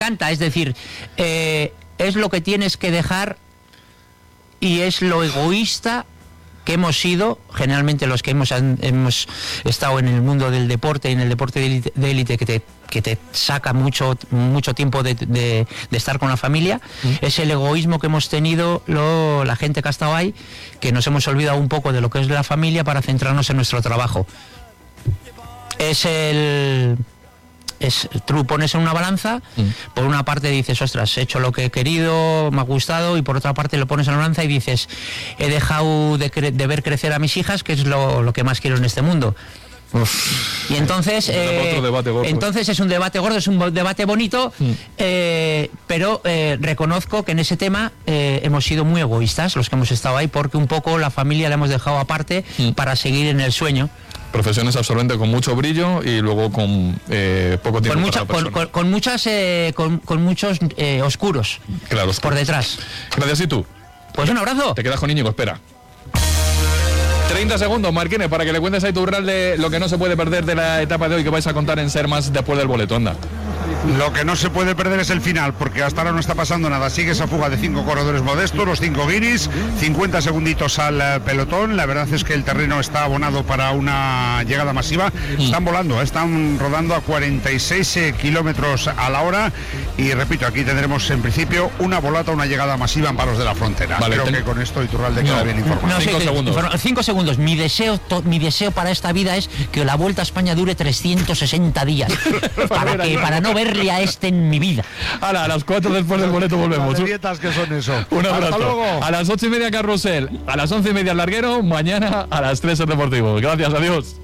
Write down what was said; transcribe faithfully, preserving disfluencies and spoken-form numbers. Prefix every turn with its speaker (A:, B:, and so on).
A: encanta, es decir, eh, es lo que tienes que dejar y es lo egoísta que hemos sido, generalmente los que hemos, hemos estado en el mundo del deporte, en el deporte de élite que te, que te saca mucho, mucho tiempo de, de, de estar con la familia, ¿Mm? Es el egoísmo que hemos tenido lo, la gente que ha estado ahí, que nos hemos olvidado un poco de lo que es la familia para centrarnos en nuestro trabajo. Es el... Es, tú pones en una balanza, mm. por una parte dices, ostras, he hecho lo que he querido, me ha gustado, y por otra parte lo pones en la balanza y dices, he dejado de, cre- de ver crecer a mis hijas, que es lo, lo que más quiero en este mundo. Uf. Y entonces eh, entonces es un debate gordo, es un debate bonito, mm. eh, pero eh, reconozco que en ese tema eh, hemos sido muy egoístas los que hemos estado ahí, porque un poco la familia la hemos dejado aparte mm. para seguir en el sueño.
B: Profesiones absolutamente con mucho brillo y luego con eh, poco tiempo
A: con, mucha,
B: para la
A: con, con, con muchas eh, con, con muchos eh, oscuros,
B: claro, oscuros
A: por detrás.
B: Gracias. ¿Y tú?
A: Pues un abrazo.
B: Te quedas con Íñigo, espera. treinta segundos, Marquines, para que le cuentes a Iturralde lo que no se puede perder de la etapa de hoy que vais a contar en Ser Más después del boleto. Anda.
C: Lo que no se puede perder es el final, porque hasta ahora no está pasando nada. Sigue esa fuga de cinco corredores modestos, los cinco guiris, cincuenta segunditos al pelotón. La verdad es que el terreno está abonado para una llegada masiva. Están volando, están rodando a cuarenta y seis kilómetros a la hora. Y repito, aquí tendremos en principio una volata, una llegada masiva en Palos de la Frontera. Vale, Creo ten... que con esto Iturralde queda no, bien informado.
A: No,
C: cinco
A: sí,
C: segundos.
A: Cinco segundos. Mi deseo, to, mi deseo para esta vida es que la Vuelta a España dure trescientos sesenta días. para, que, para no verle a este en mi vida.
B: Ahora, a las cuatro después del boleto volvemos.
C: Las dietas que son eso.
B: Un abrazo.
C: Hasta luego.
B: A las ocho y media Carrusel, a las once y media el larguero, mañana a las tres el Deportivo. Gracias, adiós.